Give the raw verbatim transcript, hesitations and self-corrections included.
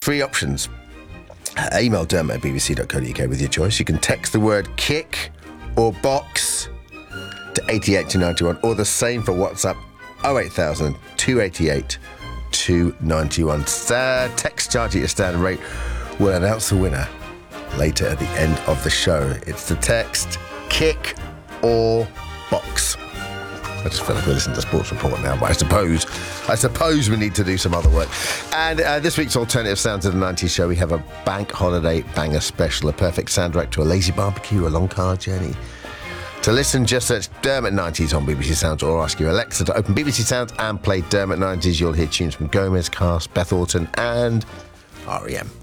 three options. Uh, email Dermot at b b c dot co dot u k with your choice. You can text the word kick or box to eighty-eight two ninety-one, or the same for WhatsApp, oh eight thousand, two eighty-eight, two ninety-one. Uh, text charge at your standard rate. We'll announce the winner later at the end of the show. It's the text kick or box. I just feel like we're listening to Sports Report now, but I suppose I suppose we need to do some other work. And uh, this week's Alternative Sounds of the nineties show, we have a bank holiday banger special, a perfect soundtrack to a lazy barbecue, a long car journey. To listen, just search Dermot nineties on B B C Sounds, or ask your Alexa to open B B C Sounds and play Dermot nineties. You'll hear tunes from Gomez, Cast, Beth Orton and R E M.